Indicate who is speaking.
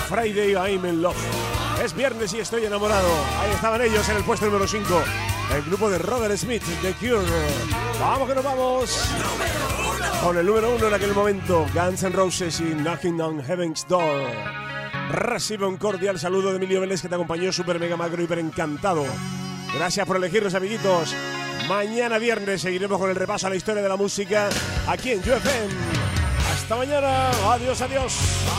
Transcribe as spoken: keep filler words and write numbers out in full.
Speaker 1: Friday I'm in love. Es viernes y estoy enamorado. Ahí estaban ellos en el puesto número cinco. El grupo de Robert Smith, The Cure. Vamos que nos vamos. Con el número uno en aquel momento, Guns N' Roses y Knocking on Heaven's Door. Recibe un cordial saludo de Emilio Vélez, que te acompañó super mega macro hiper encantado. Gracias por elegirnos, amiguitos. Mañana viernes seguiremos con el repaso a la historia de la música aquí en U F M. Hasta mañana. Adiós, adiós.